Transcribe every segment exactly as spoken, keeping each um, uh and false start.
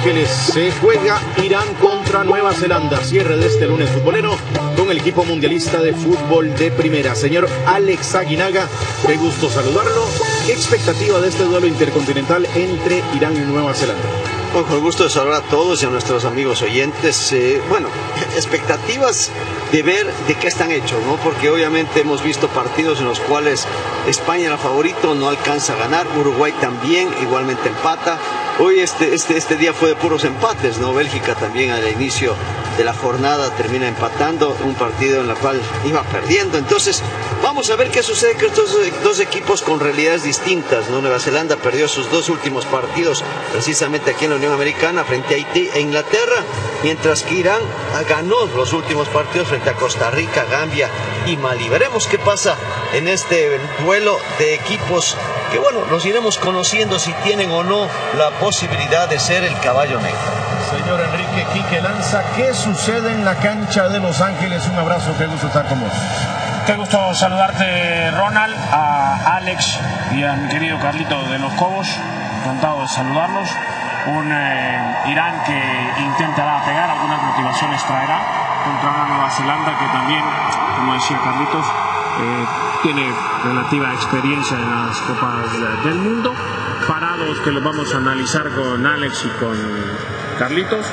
Ángeles se juega Irán contra Nueva Zelanda. Cierre de este lunes futbolero con el equipo mundialista de fútbol de primera. Señor Alex Aguinaga, qué gusto saludarlo. ¿Qué expectativa de este duelo intercontinental entre Irán y Nueva Zelanda? Bueno, con el gusto de saludar a todos y a nuestros amigos oyentes. Eh, bueno, expectativas de ver de qué están hechos, ¿no? Porque obviamente hemos visto partidos en los cuales España era favorito, no alcanza a ganar, Uruguay también, igualmente empata. Hoy este, este, este día fue de puros empates, ¿no? Bélgica también al inicio de la jornada termina empatando un partido en el cual iba perdiendo. Entonces, vamos a ver qué sucede con estos dos equipos con realidades distintas, ¿no? Nueva Zelanda perdió sus dos últimos partidos precisamente aquí en la Unión Americana frente a Haití e Inglaterra, mientras que Irán ganó los últimos partidos frente a Costa Rica, Gambia y Mali. Veremos qué pasa en este duelo de equipos que, bueno, los iremos conociendo si tienen o no la posibilidad de ser el caballo negro. Señor Enrique Quique Lanza, ¿qué sucede en la cancha de Los Ángeles? Un abrazo, qué gusto estar con vos. Qué gusto saludarte, Ronald, a Alex y a mi querido Carlito de Los Cobos. Encantado de saludarlos. Un eh, Irán que intentará pegar, algunas motivaciones traerá contra una Nueva Zelanda que también, como decía Carlitos, eh, tiene relativa experiencia en las Copas del Mundo. Parados que los vamos a analizar con Alex y con Carlitos.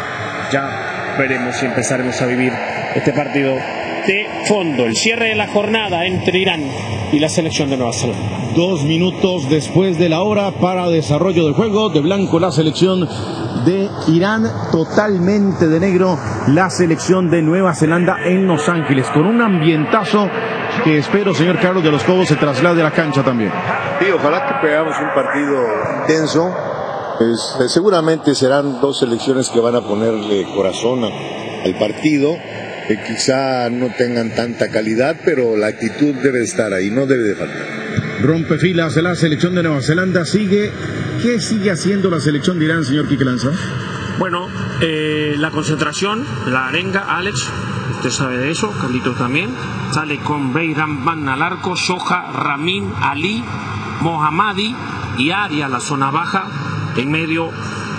Ya veremos si empezaremos a vivir este partido de fondo, el cierre de la jornada entre Irán y la selección de Nueva Zelanda. Dos minutos después de la hora para desarrollo del juego. De blanco la selección de Irán, totalmente de negro la selección de Nueva Zelanda en Los Ángeles, con un ambientazo que espero, señor Carlos de Los Cobos, se traslade a la cancha también. Sí, ojalá que pegamos un partido intenso. Es, eh, seguramente serán dos selecciones que van a ponerle corazón a, al partido. Que quizá no tengan tanta calidad, pero la actitud debe estar ahí, no debe de faltar. Rompe filas de la selección de Nueva Zelanda, sigue. ¿Qué sigue haciendo la selección de Irán, señor Quique Lanza? Bueno, eh, la concentración, la arenga, Alex, usted sabe de eso, Carlitos también. Sale con Beiram Van al arco, Soja, Ramin, Ali, Mohammadi y Aria, la zona baja. En medio,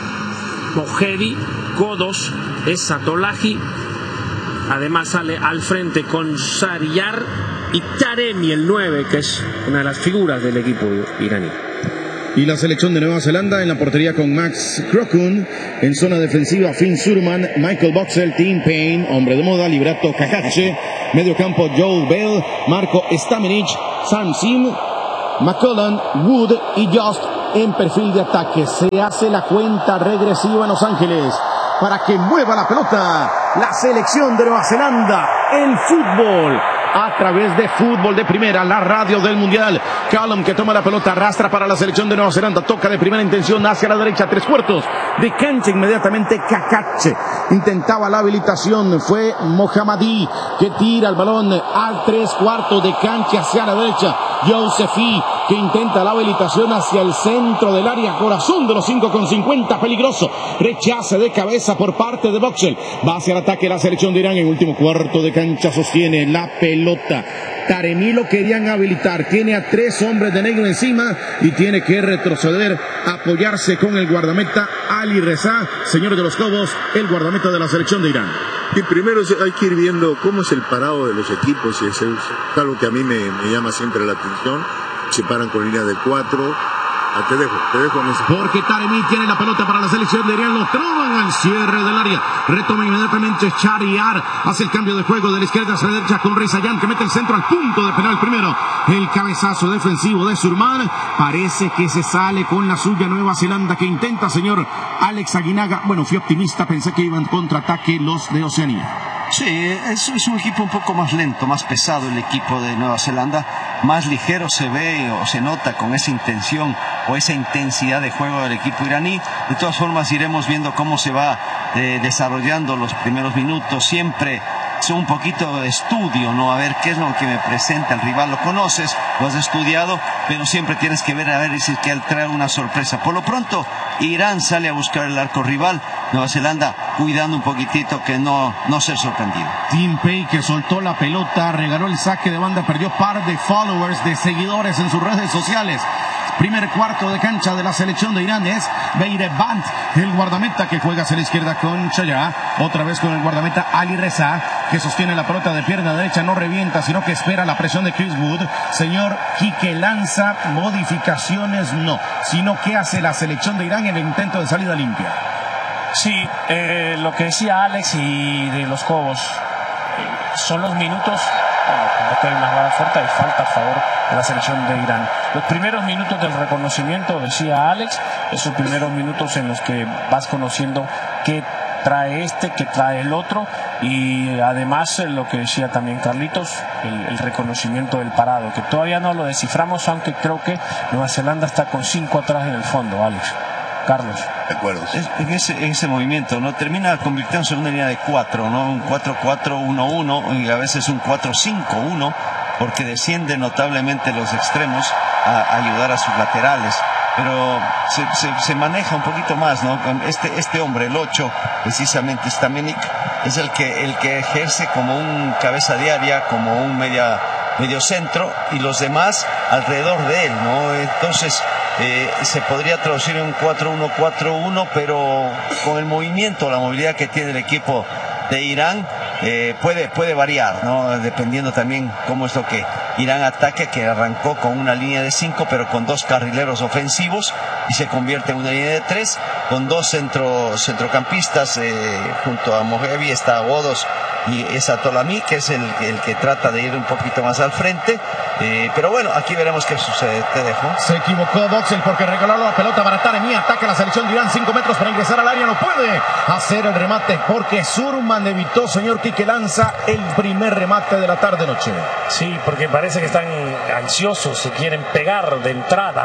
Mojedi, Godos, Esatolahi. Además sale al frente con Sariyar y Taremi, el nueve, que es una de las figuras del equipo iraní. Y la selección de Nueva Zelanda en la portería con Max Krokun, en zona defensiva Finn Surman, Michael Boxell, Tim Payne, hombre de moda, Liberato Kakache, medio campo Joe Bell, Marco Stamenic, Sam Sim, McCullen, Wood y Just en perfil de ataque. Se hace la cuenta regresiva en Los Ángeles para que mueva la pelota la selección de Nueva Zelanda. El fútbol a través de Fútbol de Primera, la radio del Mundial. Callum que toma la pelota, arrastra para la selección de Nueva Zelanda, toca de primera intención hacia la derecha, tres cuartos de cancha, inmediatamente Kakache intentaba la habilitación, fue Mohammadi que tira el balón al tres cuartos de cancha hacia la derecha, Yosefi que intenta la habilitación hacia el centro del área, corazón de los cinco con cincuenta, peligroso, rechace de cabeza por parte de Boxell, va hacia el ataque la selección de Irán en último cuarto de cancha, sostiene la pelota. Taremi lo querían habilitar, tiene a tres hombres de negro encima y tiene que retroceder, apoyarse con el guardameta Ali Reza, señores de Los Cobos, el guardameta de la selección de Irán. Y primero hay que ir viendo cómo es el parado de los equipos, y es algo que a mí me, me llama siempre la atención. Se paran con línea de cuatro. Ah, te dejo, te dejo en eso. Porque Taremi tiene la pelota para la selección de Irán, lo troban al cierre del área, retoma inmediatamente Shahriar, hace el cambio de juego de la izquierda hacia la derecha con Rezayan que mete el centro al punto de penal primero, el cabezazo defensivo de Surman, parece que se sale con la suya Nueva Zelanda que intenta, señor Alex Aguinaga, bueno, fui optimista, pensé que iban contraataque los de Oceanía. Sí, es, es un equipo un poco más lento, más pesado el equipo de Nueva Zelanda, más ligero se ve o se nota con esa intención o esa intensidad de juego del equipo iraní. De todas formas iremos viendo cómo se va eh, desarrollando los primeros minutos, siempre es un poquito de estudio, ¿no? A ver qué es lo que me presenta el rival, lo conoces, lo has estudiado, pero siempre tienes que ver a ver si que trae una sorpresa. Por lo pronto, Irán sale a buscar el arco rival, Nueva Zelanda cuidando un poquitito que no, no ser sorprendido. Tim Pay que soltó la pelota, regaló el saque de banda, perdió par de followers, de seguidores en sus redes sociales. Primer cuarto de cancha de la selección de Irán es Beireband, el guardameta que juega hacia la izquierda con Chaya. Otra vez con el guardameta Ali Reza, que sostiene la pelota de pierna derecha, no revienta, sino que espera la presión de Chris Wood. Señor Quique Lanza, modificaciones no, sino que hace la selección de Irán en el intento de salida limpia. Sí, eh, lo que decía Alex y de los Cobos, eh, son los minutos, bueno, cuando hay una jugada fuerte hay falta a favor de la selección de Irán. Los primeros minutos del reconocimiento, decía Alex, esos primeros minutos en los que vas conociendo qué trae este, qué trae el otro, y además lo que decía también Carlitos, el, el reconocimiento del parado, que todavía no lo desciframos, aunque creo que Nueva Zelanda está con cinco atrás en el fondo, Alex. Carlos. De acuerdo. Es, en ese, ese movimiento, ¿no? Termina convirtiéndose en una línea de cuatro, ¿no? Un cuatro cuatro uno uno y a veces un cuatro cinco uno, porque desciende notablemente los extremos a, a ayudar a sus laterales. Pero se, se, se maneja un poquito más, ¿no? Este, este hombre, el ocho, precisamente Stamenic, es el que, el que ejerce como un cabeza diaria, como un media, medio centro, y los demás alrededor de él, ¿no? Entonces, Eh, se podría traducir en un cuatro uno cuatro uno, pero con el movimiento, la movilidad que tiene el equipo de Irán, eh, puede, puede variar, ¿no? Dependiendo también cómo es lo que Irán ataque, que arrancó con una línea de cinco, pero con dos carrileros ofensivos, y se convierte en una línea de tres, con dos centro, centrocampistas, eh, junto a Mojevi está Bodos y es Atolami, que es el, el que trata de ir un poquito más al frente. Eh, pero bueno, aquí veremos qué sucede. Te dejo. Se equivocó Boxel porque regaló la pelota para Taremi. Ataca la selección de Irán, cinco metros para ingresar al área. No puede hacer el remate porque Surman evitó, señor Quique Lanza, el primer remate de la tarde-noche. Sí, porque parece que están ansiosos, se quieren pegar de entrada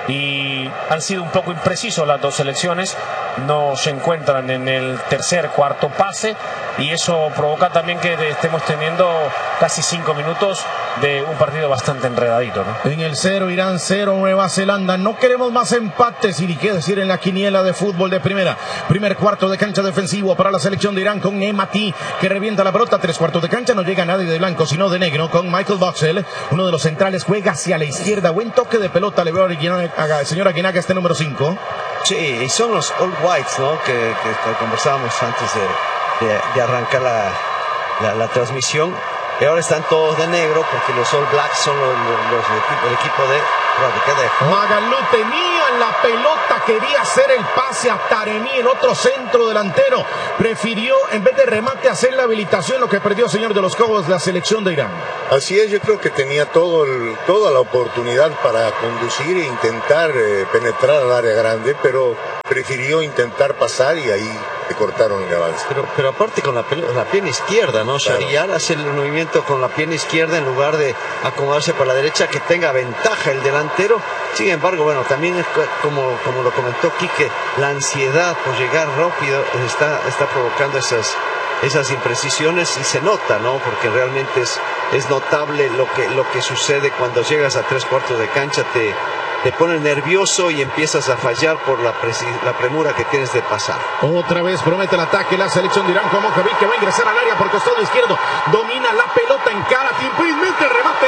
y han sido un poco imprecisos las dos selecciones. No se encuentran en el tercer, cuarto pase, y eso provoca también que estemos teniendo casi cinco minutos de un partido bastante enredadito, ¿no? En el cero, Irán cero, Nueva Zelanda. No queremos más empates, y ni qué decir en la quiniela de fútbol de primera. Primer cuarto de cancha defensivo para la selección de Irán con Nemati, que revienta la pelota. Tres cuartos de cancha, no llega nadie de blanco sino de negro, con Michael Boxell, uno de los centrales, juega hacia la izquierda. Buen toque de pelota le veo al señor Aguinaga, este número cinco. Sí, y son los All Whites, ¿no? Que, que, que conversábamos antes de, de, de arrancar la, la, la transmisión. Y ahora están todos de negro porque los All Blacks son los, los, los el equipo de... Magalú tenía la pelota, quería hacer el pase a Taremi, el otro centro delantero. Prefirió, en vez de remate, hacer la habilitación, lo que perdió, señor de los Cobos, la selección de Irán. Así es, yo creo que tenía todo el, toda la oportunidad para conducir e intentar eh, penetrar al área grande, pero prefirió intentar pasar y ahí le cortaron el avance. Pero, pero aparte con la, la pierna izquierda, ¿no? Claro. Shahriar hace el movimiento con la pierna izquierda en lugar de acomodarse para la derecha, que tenga ventaja el delantero. Sin embargo, bueno, también es como, como lo comentó Quique, la ansiedad por llegar rápido está, está provocando esas, esas imprecisiones, y se nota, ¿no? Porque realmente es, es notable lo que, lo que sucede cuando llegas a tres cuartos de cancha. Te, te pones nervioso y empiezas a fallar por la, la premura que tienes de pasar. Otra vez promete el ataque la selección de Irán con Mojaví, que va a ingresar al área por costado izquierdo. Domina la pelota en cara, tiempo y mete el remate.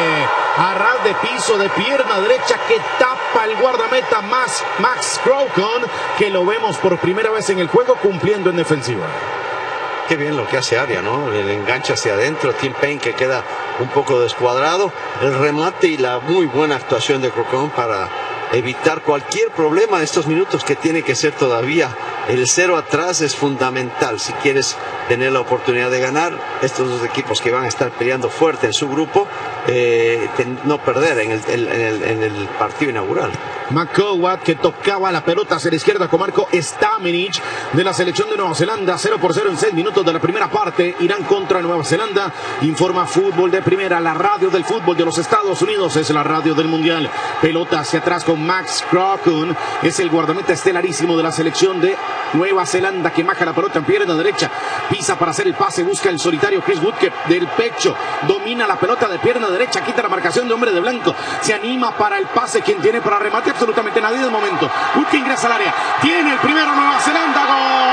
A ras de piso de pierna derecha que tapa el guardameta Max, Max Crocon, que lo vemos por primera vez en el juego cumpliendo en defensiva. Qué bien lo que hace Aria, ¿no? El enganche hacia adentro, Tim Payne que queda un poco descuadrado, el remate y la muy buena actuación de Crocon para evitar cualquier problema en estos minutos, que tiene que ser todavía el cero atrás. Es fundamental si quieres tener la oportunidad de ganar. Estos dos equipos que van a estar peleando fuerte en su grupo, eh, no perder en el, en, el, en el partido inaugural. McCowat, que tocaba la pelota hacia la izquierda con Marco Stamenic de la selección de Nueva Zelanda. Cero por cero en seis minutos de la primera parte. Irán contra Nueva Zelanda. Informa Fútbol de Primera, la radio del fútbol de los Estados Unidos, es la radio del Mundial. Pelota hacia atrás con Max Crocon, es el guardameta estelarísimo de la selección de Nueva Zelanda, que maja la pelota en pierna derecha, pisa para hacer el pase, busca el solitario Chris Wood, que del pecho domina la pelota de pierna derecha, quita la marcación de hombre de blanco, se anima para el pase. ¿Quién tiene para remate? Absolutamente nadie de momento. Wood, que ingresa al área, tiene el primero Nueva Zelanda,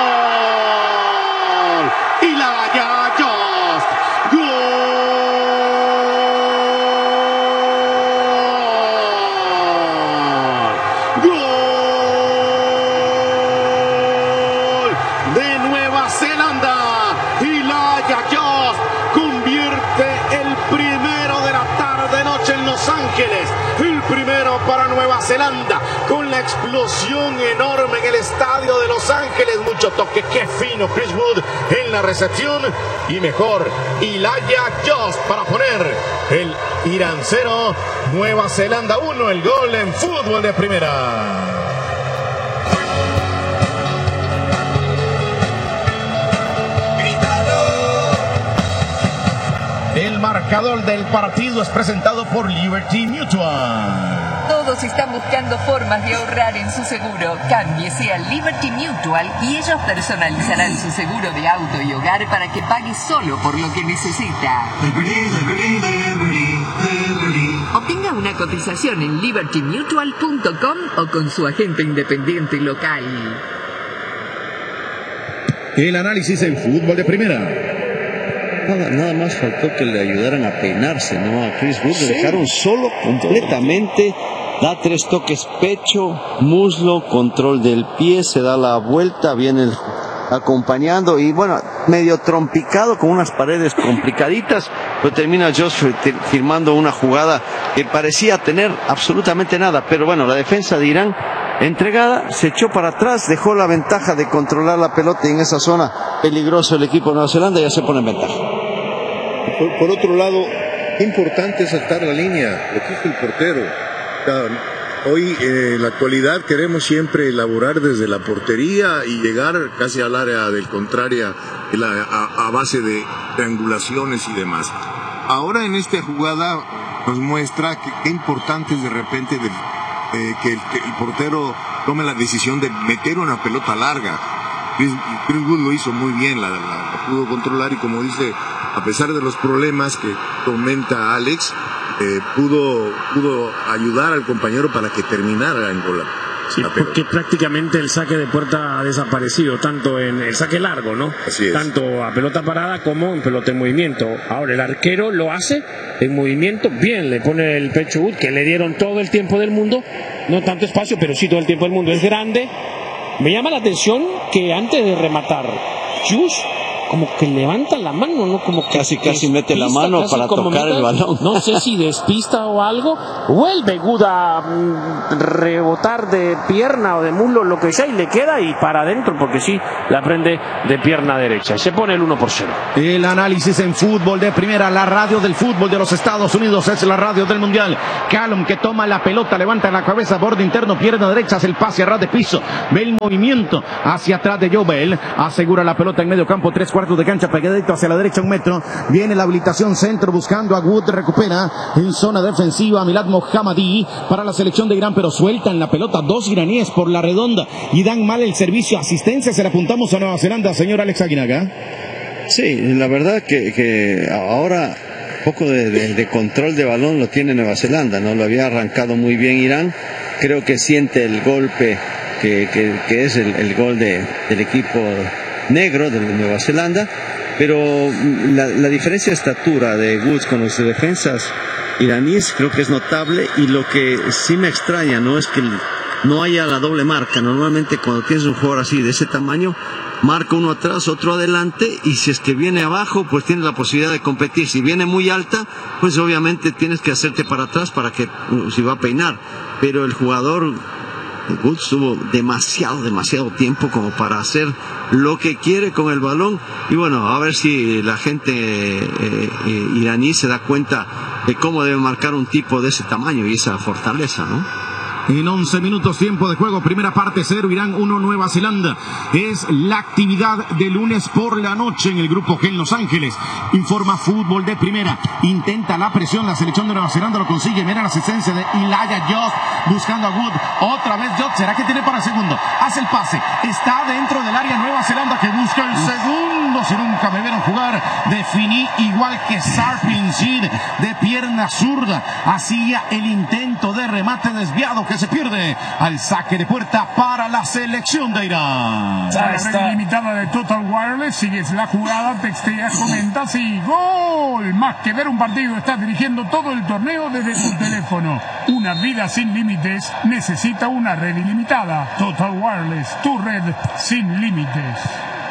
gol, y la ya Just, gol. Nueva Zelanda. Elijah Just convierte el primero de la tarde noche en Los Ángeles. El primero para Nueva Zelanda, con la explosión enorme en el estadio de Los Ángeles. Mucho toque, qué fino Chris Wood en la recepción. Y mejor, Elijah Just para poner el Irán cero, Nueva Zelanda uno, el gol en fútbol de primera. El marcador del partido es presentado por Liberty Mutual. Todos están buscando formas de ahorrar en su seguro. Cámbiese a Liberty Mutual y ellos personalizarán su seguro de auto y hogar para que pague solo por lo que necesita. Obtenga una cotización en liberty mutual punto com o con su agente independiente local. El análisis en fútbol de primera. Nada, nada más faltó que le ayudaran a peinarse, ¿no? A Chris Wood, sí. Le dejaron solo completamente, da tres toques, pecho, muslo, control del pie, se da la vuelta, viene el, acompañando y bueno, medio trompicado con unas paredes complicaditas, pero termina Josh firmando una jugada que parecía tener absolutamente nada, pero bueno, la defensa de Irán entregada, se echó para atrás, dejó la ventaja de controlar la pelota y en esa zona peligroso el equipo de Nueva Zelanda ya se pone en ventaja. Por, por otro lado, qué importante es saltar la línea, lo que hizo el portero. Hoy eh, en la actualidad queremos siempre elaborar desde la portería y llegar casi al área del contrario a, a base de triangulaciones y demás. Ahora en esta jugada nos muestra que qué importante es de repente de, eh, que, el, que el portero tome la decisión de meter una pelota larga. Chris, Chris Wood lo hizo muy bien, la, la, la pudo controlar y como dice, a pesar de los problemas que comenta Alex, eh, pudo, pudo ayudar al compañero para que terminara en gol. Sí, porque prácticamente el saque de puerta ha desaparecido, tanto en el saque largo, ¿no? Así es. Tanto a pelota parada como en pelota en movimiento. Ahora el arquero lo hace en movimiento, bien, le pone el pecho Wood, que le dieron todo el tiempo del mundo, no tanto espacio, pero sí todo el tiempo del mundo, es grande. Me llama la atención que antes de rematar, Juice como que levanta la mano, ¿no? Como que casi casi mete la mano para tocar meta, el balón. No sé si despista o algo. Vuelve Wood a mm, rebotar de pierna o de muslo, lo que sea, y le queda y para adentro, porque sí, la prende de pierna derecha. Se pone el uno por cero. El análisis en fútbol de primera, la radio del fútbol de los Estados Unidos, es la radio del mundial. Callum que toma la pelota, levanta la cabeza, borde interno, pierna derecha, hace el pase a ras de piso. Ve el movimiento hacia atrás de Joe Bell, asegura la pelota en medio campo, tres cuartos de cancha, pegadito hacia la derecha un metro, viene la habilitación centro buscando a Wood, recupera en zona defensiva Milad Mohammadi para la selección de Irán, pero sueltan la pelota dos iraníes por la redonda y dan mal el servicio, asistencia, se la apuntamos a Nueva Zelanda, señor Alex Aguinaga. Sí, la verdad que, que ahora poco de, de, de control de balón lo tiene Nueva Zelanda, ¿no? Lo había arrancado muy bien Irán, creo que siente el golpe que, que, que es el, el gol de, del equipo negro de Nueva Zelanda, pero la, la diferencia de estatura de Woods con los defensas iraníes creo que es notable, y lo que sí me extraña no es que no haya la doble marca. Normalmente cuando tienes un jugador así de ese tamaño, marca uno atrás, otro adelante, y si es que viene abajo, pues tienes la posibilidad de competir. Si viene muy alta, pues obviamente tienes que hacerte para atrás para que uh, si va a peinar, pero el jugador Woods tuvo demasiado, demasiado tiempo como para hacer lo que quiere con el balón, y bueno, a ver si la gente eh, eh, iraní se da cuenta de cómo debe marcar un tipo de ese tamaño y esa fortaleza, ¿no? En once minutos tiempo de juego, primera parte cero, Irán uno, Nueva Zelanda. Es la actividad de lunes por la noche en el grupo G en Los Ángeles. Informa fútbol de primera. Intenta la presión, la selección de Nueva Zelanda lo consigue. Mira la asistencia de Elijah Just buscando a Wood. Otra vez Just, ¿será que tiene para el segundo? Hace el pase, está dentro del área Nueva Zelanda que busca el segundo. Si nunca me vieron jugar, definí igual que Sarpin Seed de pierna zurda. Hacía el intento de remate desviado que se pierde al saque de puerta para la selección de Irán. La red limitada de Total Wireless, sigues la jugada, texteas, comentas y ¡gol! Más que ver un partido, estás dirigiendo todo el torneo desde tu teléfono. Una vida sin límites necesita una red ilimitada. Total Wireless, tu red sin límites.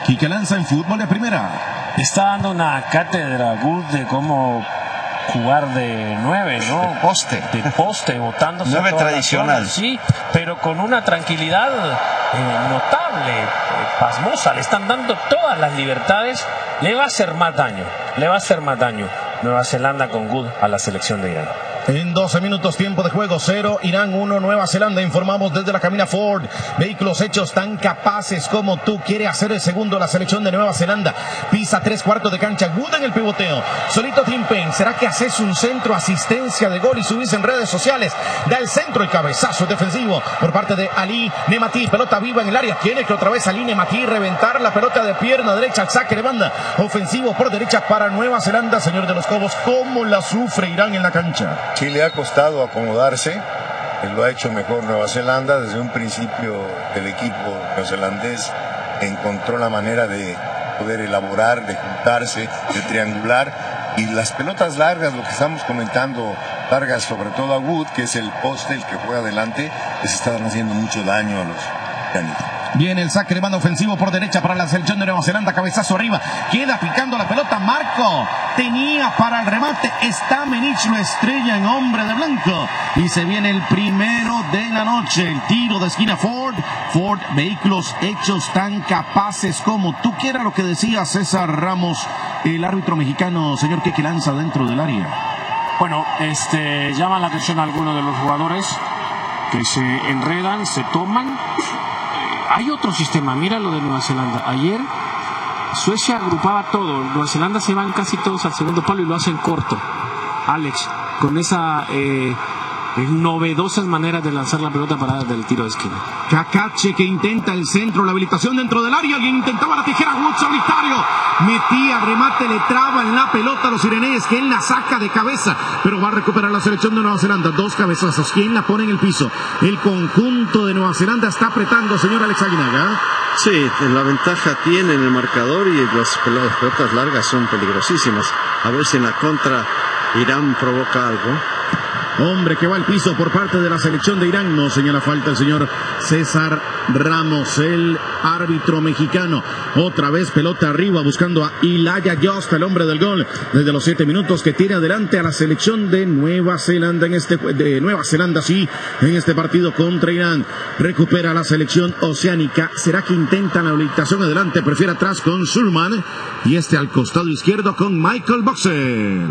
Quique Lanza en Fútbol de Primera. Está dando una cátedra Good de cómo jugar de nueve, ¿no? De poste. De poste, botándose. Nueve tradicional. Sí, pero con una tranquilidad eh, notable, eh, pasmosa. Le están dando todas las libertades. Le va a hacer más daño. Le va a hacer más daño Nueva Zelanda con Good a la selección de Irán. En doce minutos, tiempo de juego, cero, Irán uno, Nueva Zelanda. Informamos desde la cabina Ford. Vehículos hechos tan capaces como tú. Quiere hacer el segundo la selección de Nueva Zelanda. Pisa tres cuartos de cancha. Wood en el pivoteo. Solito Tim Payne. ¿Será que haces un centro, asistencia de gol y subís en redes sociales? Da el centro, el cabezazo defensivo por parte de Ali Nemati. Pelota viva en el área. Tiene que otra vez Ali Nemati reventar la pelota de pierna derecha al saque de banda. Ofensivo por derecha para Nueva Zelanda. Señor de los Cobos, ¿cómo la sufre Irán en la cancha? Sí, le ha costado acomodarse, lo ha hecho mejor Nueva Zelanda. Desde un principio el equipo neozelandés encontró la manera de poder elaborar, de juntarse, de triangular, y las pelotas largas, lo que estamos comentando, largas sobre todo a Wood, que es el poste, el que juega adelante, les estaban haciendo mucho daño a los iraníes. Viene el saque de banda ofensivo por derecha para la selección de Nueva Zelanda. Cabezazo arriba. Queda picando la pelota. Marco tenía para el remate. Está Menich, lo estrella en hombre de blanco. Y se viene el primero de la noche. El tiro de esquina Ford. Ford, vehículos hechos tan capaces como tú. ¿Qué era lo que decía César Ramos, el árbitro mexicano, señor Quique Lanza, dentro del área? Bueno, este, llama la atención a algunos de los jugadores que se enredan, se toman. Hay otro sistema, mira lo de Nueva Zelanda. Ayer Suecia agrupaba todo. Nueva Zelanda se van casi todos al segundo palo y lo hacen corto. Alex, con esa eh, novedosas maneras de lanzar la pelota parada del tiro de esquina. Cacache que intenta el centro, la habilitación dentro del área. Alguien intentaba la tijera. Wood solitario. Metía, remate, le traba en la pelota a los iraníes, que él la saca de cabeza, pero va a recuperar la selección de Nueva Zelanda. Dos cabezazos. ¿Quién la pone en el piso? El conjunto de Nueva Zelanda está apretando, señor Alex Aguinaga. Sí, la ventaja tiene en el marcador, y las pelotas largas son peligrosísimas. A ver si en la contra Irán provoca algo. Hombre que va al piso por parte de la selección de Irán. No señala falta el señor César Ramos, el árbitro mexicano. Otra vez pelota arriba buscando a Ilaya Just, el hombre del gol, desde los siete minutos, que tiene adelante a la selección de Nueva Zelanda en este de Nueva Zelanda, sí, en este partido contra Irán. Recupera la selección oceánica. ¿Será que intentan la habilitación adelante? Prefiere atrás con Surman, y este al costado izquierdo con Michael Boxell.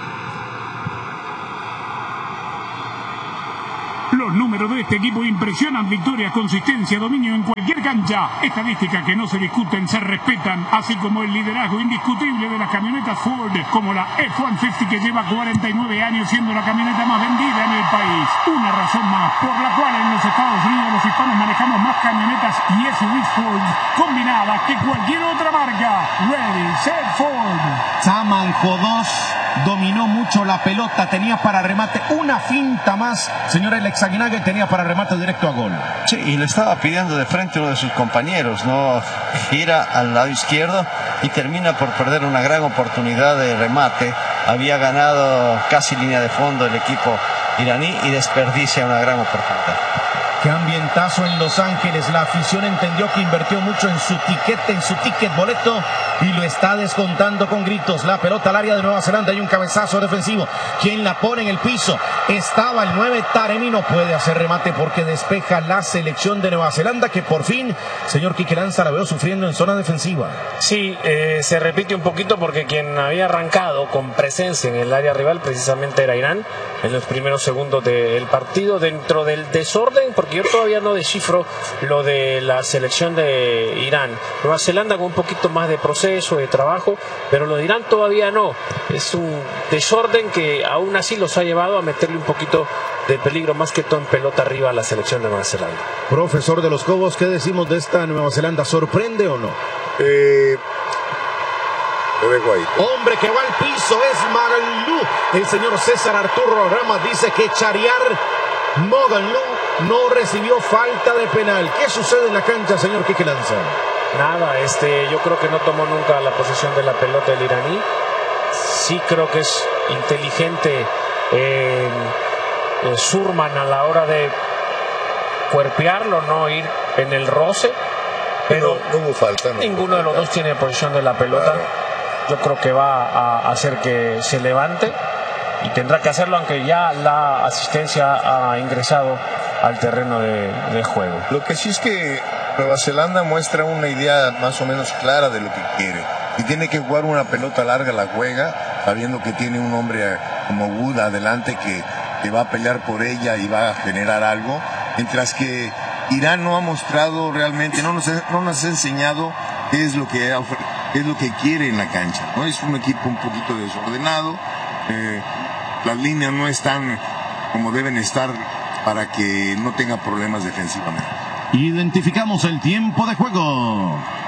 Los números de este equipo impresionan: victoria, consistencia, dominio en cualquier cancha. Estadísticas que no se discuten, se respetan, así como el liderazgo indiscutible de las camionetas Ford, como la F ciento cincuenta, que lleva cuarenta y nueve años siendo la camioneta más vendida en el país. Una razón más por la cual en los Estados Unidos los hispanos manejamos más camionetas y S U Vs Ford combinadas que cualquier otra marca. Ready, set, Ford. Tamanjo dos dominó mucho la pelota, tenía para remate una finta más, señor Alex Aguinaga, tenía para remate directo a gol. Sí, y le estaba pidiendo de frente uno de sus compañeros, ¿no? Gira al lado izquierdo y termina por perder una gran oportunidad de remate. Había ganado casi línea de fondo el equipo iraní y desperdicia una gran oportunidad. Qué ambientazo en Los Ángeles. La afición entendió que invirtió mucho en su tiquete, en su ticket boleto, y lo está descontando con gritos. La pelota al área de Nueva Zelanda. Hay un cabezazo defensivo. ¿Quién la pone en el piso? Estaba el nueve Taremi. No puede hacer remate porque despeja la selección de Nueva Zelanda, que por fin, señor Quique Lanza, la veo sufriendo en zona defensiva. Sí, eh, se repite un poquito porque quien había arrancado con presencia en el área rival precisamente era Irán en los primeros segundos del partido, dentro del desorden, porque yo todavía no descifro lo de la selección de Irán. Nueva Zelanda con un poquito más de proceso, de trabajo, pero lo de Irán todavía no. Es un desorden que aún así los ha llevado a meterle un poquito de peligro, más que todo en pelota arriba, a la selección de Nueva Zelanda. Profesor de los Cobos, ¿qué decimos de esta Nueva Zelanda? ¿Sorprende o no? Eh... Lo dejo ahí. Hombre que va al piso es Moganlu. El señor César Arturo Ramos dice que Chariar Moganlu no recibió falta de penal. ¿Qué sucede en la cancha, señor Quique Lanza? Nada, este, yo creo que no tomó nunca la posesión de la pelota el iraní. Sí creo que es inteligente eh, eh, Surman a la hora de cuerpearlo, no ir en el roce. pero no, no hubo falta. No. Ninguno de los dos tiene posición de la pelota. Claro. Yo creo que va a hacer que se levante y tendrá que hacerlo aunque ya la asistencia ha ingresado al terreno de, de juego. Lo que sí es que Nueva Zelanda muestra una idea más o menos clara de lo que quiere. Y tiene que jugar una pelota larga, la juega, sabiendo que tiene un hombre como Wood adelante que, que va a pelear por ella y va a generar algo. Mientras que Irán no ha mostrado realmente, no nos, no nos ha enseñado qué es lo que, qué es lo que quiere en la cancha, ¿no? Es un equipo un poquito desordenado, eh, las líneas no están como deben estar para que no tenga problemas defensivamente. Identificamos el tiempo de juego.